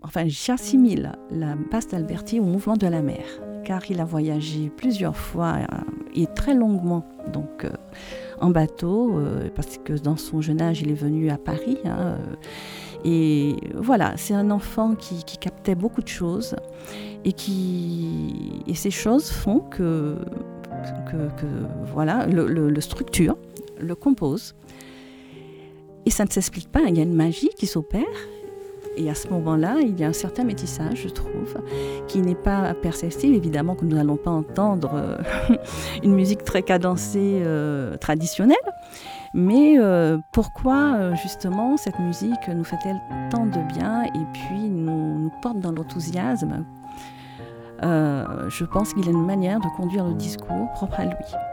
j'assimile la passe d'Alberti au mouvement de la mer, car il a voyagé plusieurs fois et très longuement, donc en bateau, parce que dans son jeune âge, il est venu à Paris. Et voilà, c'est un enfant qui captait beaucoup de choses et ces choses font que voilà, le structure, le compose. Et ça ne s'explique pas, il y a une magie qui s'opère. Et à ce moment-là, il y a un certain métissage, je trouve, qui n'est pas perceptible. Évidemment que nous n'allons pas entendre une musique très cadencée traditionnelle. Mais pourquoi justement cette musique nous fait-elle tant de bien et puis nous porte dans l'enthousiasme? Je pense qu'il a une manière de conduire le discours propre à lui.